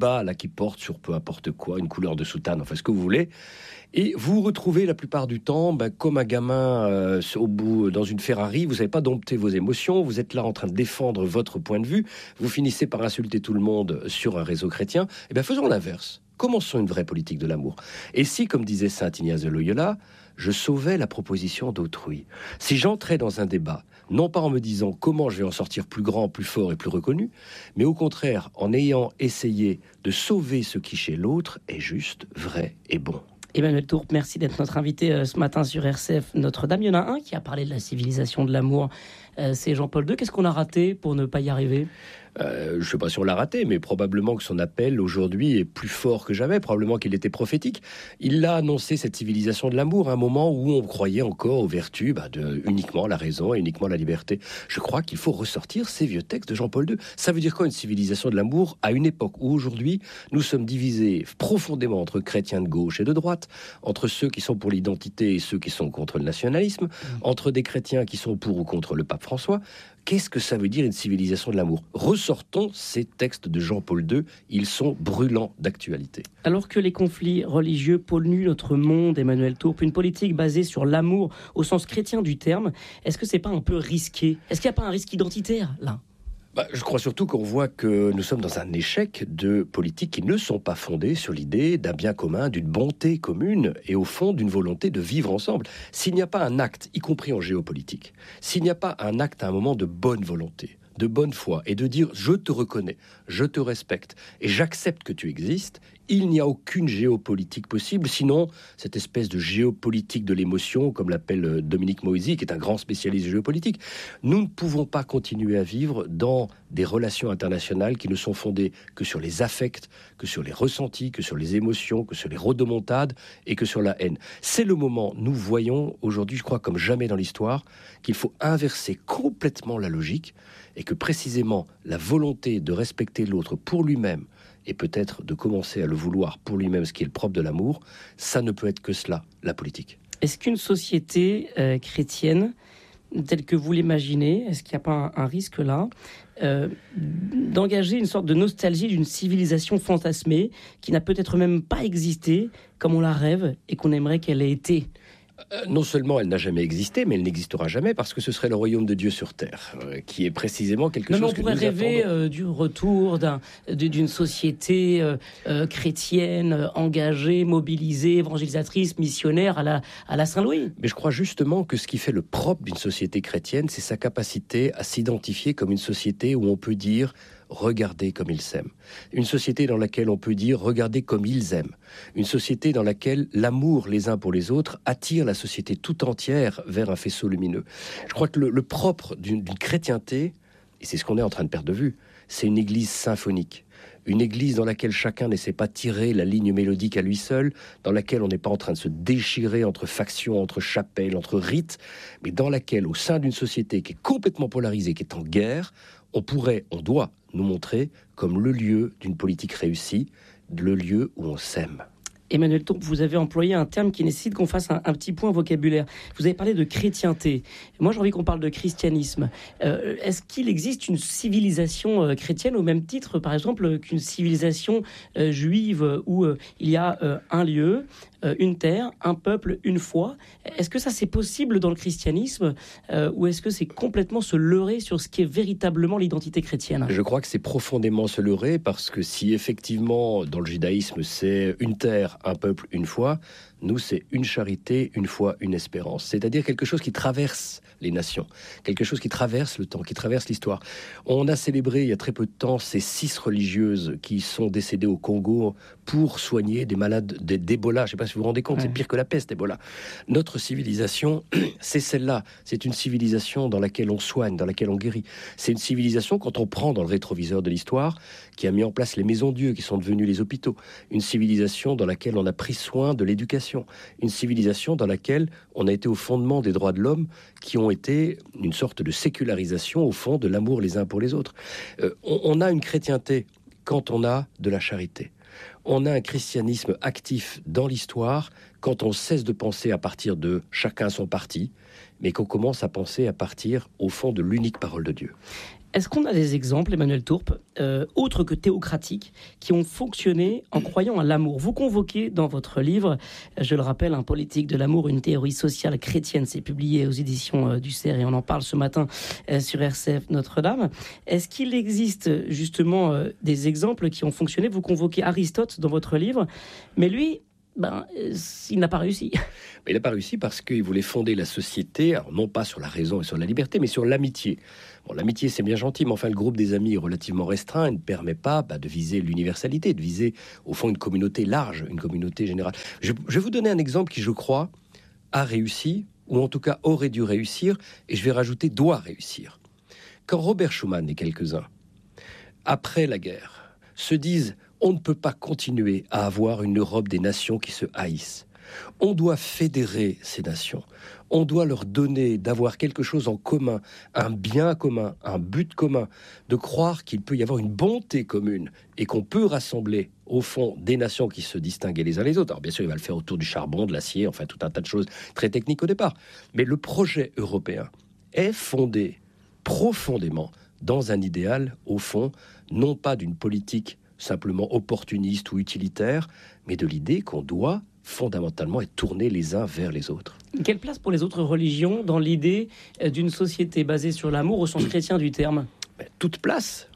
qui portent sur peu importe quoi, une couleur de soutane, enfin ce que vous voulez. Et vous vous retrouvez la plupart du temps, comme un gamin dans une Ferrari, vous savez pas dompter vos émotions, vous êtes là en train de défendre votre point de vue, vous finissez par insulter tout le monde sur un réseau chrétien. Eh bien, faisons l'inverse. Commençons une vraie politique de l'amour. Et si, comme disait saint Ignace de Loyola, je sauvais la proposition d'autrui, si j'entrais dans un débat, non pas en me disant comment je vais en sortir plus grand, plus fort et plus reconnu, mais au contraire en ayant essayé de sauver ce qui chez l'autre est juste, vrai et bon. Emmanuel Tourpe, merci d'être notre invité ce matin sur RCF Notre-Dame. Il y en a un qui a parlé de la civilisation de l'amour, c'est Jean-Paul II. Qu'est-ce qu'on a raté pour ne pas y arriver ? Je ne sais pas si on l'a raté, mais probablement que son appel aujourd'hui est plus fort que jamais, probablement qu'il était prophétique. Il a annoncé cette civilisation de l'amour à un moment où on croyait encore aux vertus de uniquement la raison et uniquement la liberté. Je crois qu'il faut ressortir ces vieux textes de Jean-Paul II. Ça veut dire quoi une civilisation de l'amour à une époque où aujourd'hui nous sommes divisés profondément entre chrétiens de gauche et de droite, entre ceux qui sont pour l'identité et ceux qui sont contre le nationalisme, entre des chrétiens qui sont pour ou contre le pape François. Qu'est-ce que ça veut dire une civilisation de l'amour ? Ressortons ces textes de Jean-Paul II, ils sont brûlants d'actualité. Alors que les conflits religieux polluent notre monde, Emmanuel Tourpe, une politique basée sur l'amour au sens chrétien du terme, est-ce que c'est pas un peu risqué ? Est-ce qu'il n'y a pas un risque identitaire là ? Je crois surtout qu'on voit que nous sommes dans un échec de politiques qui ne sont pas fondées sur l'idée d'un bien commun, d'une bonté commune et au fond d'une volonté de vivre ensemble. S'il n'y a pas un acte, y compris en géopolitique, s'il n'y a pas un acte à un moment de bonne volonté, de bonne foi et de dire je te reconnais, je te respecte et j'accepte que tu existes, il n'y a aucune géopolitique possible, sinon cette espèce de géopolitique de l'émotion, comme l'appelle Dominique Moïsi, qui est un grand spécialiste de géopolitique. Nous ne pouvons pas continuer à vivre dans des relations internationales qui ne sont fondées que sur les affects, que sur les ressentis, que sur les émotions, que sur les rodomontades et que sur la haine. C'est le moment, nous voyons aujourd'hui, je crois comme jamais dans l'histoire, qu'il faut inverser complètement la logique et que précisément la volonté de respecter l'autre pour lui-même et peut-être de commencer à le vouloir pour lui-même, ce qui est le propre de l'amour, ça ne peut être que cela, la politique. Est-ce qu'une société chrétienne, telle que vous l'imaginez, est-ce qu'il n'y a pas un risque là d'engager une sorte de nostalgie d'une civilisation fantasmée qui n'a peut-être même pas existé comme on la rêve et qu'on aimerait qu'elle ait été ? Non seulement elle n'a jamais existé, mais elle n'existera jamais parce que ce serait le royaume de Dieu sur terre, qui est précisément quelque chose que nous attendons. On pourrait rêver du retour d'une société chrétienne, engagée, mobilisée, évangélisatrice, missionnaire à la Saint-Louis. Mais je crois justement que ce qui fait le propre d'une société chrétienne, c'est sa capacité à s'identifier comme une société où on peut dire regardez comme ils s'aiment. Une société dans laquelle on peut dire regardez comme ils aiment. Une société dans laquelle l'amour les uns pour les autres attire la société tout entière vers un faisceau lumineux. Je crois que le propre d'une chrétienté, et c'est ce qu'on est en train de perdre de vue, c'est une église symphonique. Une église dans laquelle chacun n'essaie pas de tirer la ligne mélodique à lui seul, dans laquelle on n'est pas en train de se déchirer entre factions, entre chapelles, entre rites, mais dans laquelle, au sein d'une société qui est complètement polarisée, qui est en guerre, on doit nous montrer comme le lieu d'une politique réussie, le lieu où on s'aime. Emmanuel Tourpe, vous avez employé un terme qui nécessite qu'on fasse un petit point vocabulaire. Vous avez parlé de chrétienté. Moi, j'ai envie qu'on parle de christianisme. Est-ce qu'il existe une civilisation chrétienne au même titre, par exemple, qu'une civilisation juive où il y a un lieu, une terre, un peuple, une foi? Est-ce que ça, c'est possible dans le christianisme ou est-ce que c'est complètement se leurrer sur ce qui est véritablement l'identité chrétienne? Je crois que c'est profondément se leurrer parce que si effectivement, dans le judaïsme, c'est une terre, un peuple, une foi, nous, c'est une charité, une foi, une espérance. C'est-à-dire quelque chose qui traverse les nations, quelque chose qui traverse le temps, qui traverse l'histoire. On a célébré il y a très peu de temps ces 6 religieuses qui sont décédées au Congo pour soigner des malades d'Ebola. Je ne sais pas si vous vous rendez compte, c'est pire que la peste, Ebola. Notre civilisation, c'est celle-là. C'est une civilisation dans laquelle on soigne, dans laquelle on guérit. C'est une civilisation, quand on prend dans le rétroviseur de l'histoire, qui a mis en place les maisons Dieu, qui sont devenues les hôpitaux. Une civilisation dans laquelle on a pris soin de l'éducation. Une civilisation dans laquelle on a été au fondement des droits de l'homme, qui ont été une sorte de sécularisation, au fond, de l'amour les uns pour les autres. On a une chrétienté quand on a de la charité. On a un christianisme actif dans l'histoire quand on cesse de penser à partir de chacun son parti, mais qu'on commence à penser à partir, au fond, de l'unique parole de Dieu. Est-ce qu'on a des exemples, Emmanuel Tourpe, autres que théocratiques, qui ont fonctionné en croyant à l'amour? Vous convoquez dans votre livre, je le rappelle, Un politique de l'amour, une théorie sociale chrétienne. C'est publié aux éditions du CERF et on en parle ce matin sur RCF Notre-Dame. Est-ce qu'il existe justement des exemples qui ont fonctionné? Vous convoquez Aristote dans votre livre, mais lui... il n'a pas réussi. Mais il n'a pas réussi parce qu'il voulait fonder la société, alors non pas sur la raison et sur la liberté, mais sur l'amitié. Bon, l'amitié, c'est bien gentil, mais enfin, le groupe des amis est relativement restreint et ne permet pas de viser l'universalité, de viser, au fond, une communauté large, une communauté générale. Je vais vous donner un exemple qui, je crois, a réussi, ou en tout cas aurait dû réussir, et je vais rajouter doit réussir. Quand Robert Schuman et quelques-uns, après la guerre, se disent « on ne peut pas continuer à avoir une Europe des nations qui se haïssent ». On doit fédérer ces nations. On doit leur donner d'avoir quelque chose en commun, un bien commun, un but commun, de croire qu'il peut y avoir une bonté commune et qu'on peut rassembler, au fond, des nations qui se distinguent les uns les autres. Alors bien sûr, il va le faire autour du charbon, de l'acier, enfin tout un tas de choses très techniques au départ. Mais le projet européen est fondé profondément dans un idéal, au fond, non pas d'une politique simplement opportuniste ou utilitaire, mais de l'idée qu'on doit fondamentalement être tournés les uns vers les autres. Quelle place pour les autres religions dans l'idée d'une société basée sur l'amour au sens chrétien du terme? Toute place.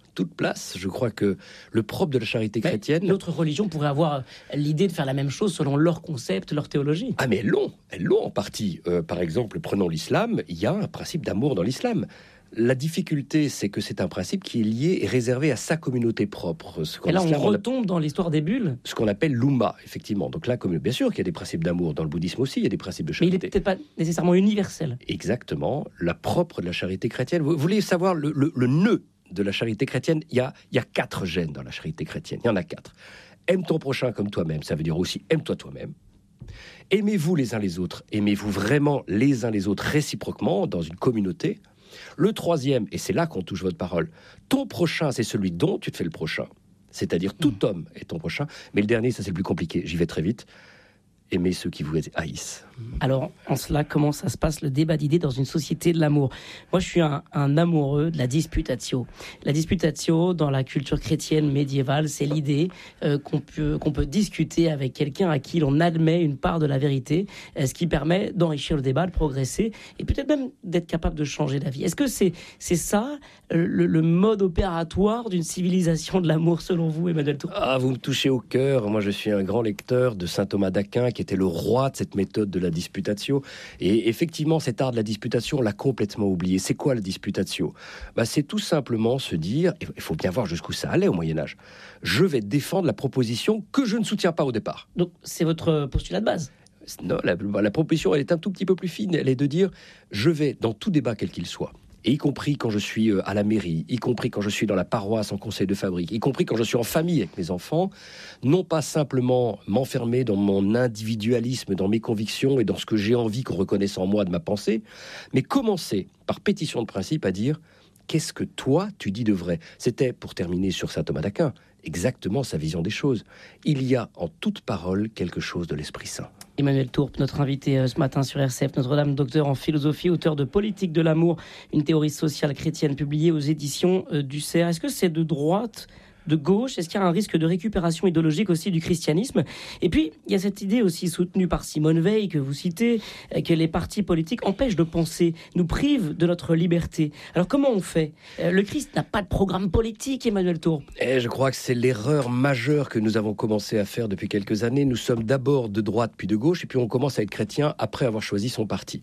Je crois que le propre de la charité chrétienne... D'autres religions pourraient avoir l'idée de faire la même chose selon leur concept, leur théologie. Ah mais elles l'ont en partie. Par exemple, prenons l'islam, il y a un principe d'amour dans l'islam. La difficulté, c'est que c'est un principe qui est lié et réservé à sa communauté propre. Et là, on retombe dans l'histoire des bulles. Ce qu'on appelle l'Oumma, effectivement. Donc là, bien sûr qu'il y a des principes d'amour. Dans le bouddhisme aussi, il y a des principes de charité. Mais il n'est peut-être pas nécessairement universel. Exactement. La propre de la charité chrétienne. Vous voulez savoir le nœud de la charité chrétienne? Il y a 4 gènes dans la charité chrétienne. Il y en a 4. Aime ton prochain comme toi-même. Ça veut dire aussi aime-toi toi-même. Aimez-vous les uns les autres. Aimez-vous vraiment les uns les autres réciproquement dans une communauté. Le 3e, et c'est là qu'on touche votre parole, ton prochain, c'est celui dont tu te fais le prochain. C'est-à-dire tout homme est ton prochain. Mais le dernier, ça c'est le plus compliqué. J'y vais très vite. Aimez ceux qui vous haïssent. Alors, en cela, comment ça se passe, le débat d'idées dans une société de l'amour? Moi, je suis un amoureux de la disputatio. La disputatio, dans la culture chrétienne médiévale, c'est l'idée qu'on peut discuter avec quelqu'un à qui l'on admet une part de la vérité, ce qui permet d'enrichir le débat, de progresser, et peut-être même d'être capable de changer d'avis. Est-ce que c'est ça, le mode opératoire d'une civilisation de l'amour, selon vous, Emmanuel Tourpe? Vous me touchez au cœur. Moi, je suis un grand lecteur de saint Thomas d'Aquin, qui était le roi de cette méthode de la disputatio. Et effectivement, cet art de la disputation, on l'a complètement oublié. C'est quoi la disputatio? C'est tout simplement se dire, il faut bien voir jusqu'où ça allait au Moyen-Âge, je vais défendre la proposition que je ne soutiens pas au départ. Donc, c'est votre postulat de base? Non, la proposition, elle est un tout petit peu plus fine. Elle est de dire, je vais, dans tout débat quel qu'il soit, et y compris quand je suis à la mairie, y compris quand je suis dans la paroisse en conseil de fabrique, y compris quand je suis en famille avec mes enfants, non pas simplement m'enfermer dans mon individualisme, dans mes convictions et dans ce que j'ai envie qu'on reconnaisse en moi de ma pensée, mais commencer par pétition de principe à dire « qu'est-ce que toi tu dis de vrai ?» C'était, pour terminer sur saint Thomas d'Aquin, exactement sa vision des choses. Il y a en toute parole quelque chose de l'Esprit Saint. Emmanuel Tourpe, notre invité ce matin sur RCF Notre-Dame, docteur en philosophie, auteur de Politique de l'amour, une théorie sociale chrétienne publiée aux éditions du CERF. Est-ce que c'est de droite, de gauche? Est-ce qu'il y a un risque de récupération idéologique aussi du christianisme? Et puis, il y a cette idée aussi soutenue par Simone Veil, que vous citez, que les partis politiques empêchent de penser, nous privent de notre liberté. Alors comment on fait? Le Christ n'a pas de programme politique, Emmanuel Tourpe. Je crois que c'est l'erreur majeure que nous avons commencé à faire depuis quelques années. Nous sommes d'abord de droite puis de gauche, et puis on commence à être chrétien après avoir choisi son parti.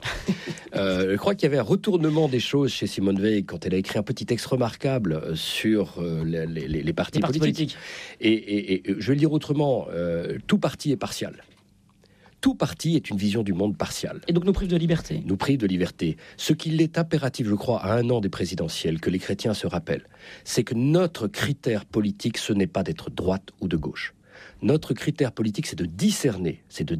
Je crois qu'il y avait un retournement des choses chez Simone Veil quand elle a écrit un petit texte remarquable sur les partis politiques. Et je vais le dire autrement, tout parti est partial. Tout parti est une vision du monde partiale. Et donc nous prive de liberté. Nous prive de liberté. Ce qu'il est impératif, je crois, à 1 an des présidentielles, que les chrétiens se rappellent, c'est que notre critère politique, ce n'est pas d'être droite ou de gauche. Notre critère politique, c'est de discerner.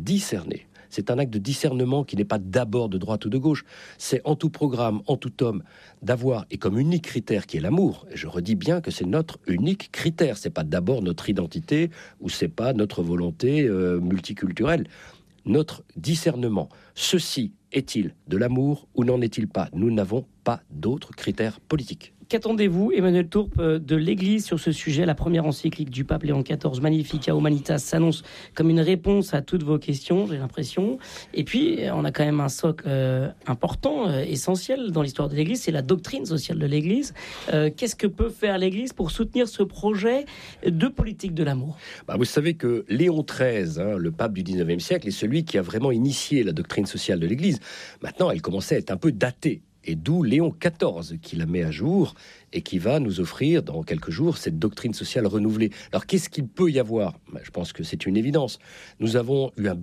C'est un acte de discernement qui n'est pas d'abord de droite ou de gauche. C'est en tout programme, en tout homme, d'avoir, et comme unique critère qui est l'amour, et je redis bien que c'est notre unique critère, c'est pas d'abord notre identité, ou c'est pas notre volonté multiculturelle. Notre discernement, ceci est-il de l'amour ou n'en est-il pas? Nous n'avons pas d'autres critères politiques. Qu'attendez-vous, Emmanuel Tourpe, de l'Église sur ce sujet? La première encyclique du pape Léon XIV, Magnificat Humanitas, s'annonce comme une réponse à toutes vos questions, j'ai l'impression. Et puis, on a quand même un socle important, essentiel dans l'histoire de l'Église, c'est la doctrine sociale de l'Église. Qu'est-ce que peut faire l'Église pour soutenir ce projet de politique de l'amour? Vous savez que Léon XIII, le pape du 19e siècle, est celui qui a vraiment initié la doctrine sociale de l'Église. Maintenant, elle commençait à être un peu datée. Et d'où Léon XIV qui la met à jour et qui va nous offrir dans quelques jours cette doctrine sociale renouvelée. Alors qu'est-ce qu'il peut y avoir ? Je pense que c'est une évidence. Nous avons eu un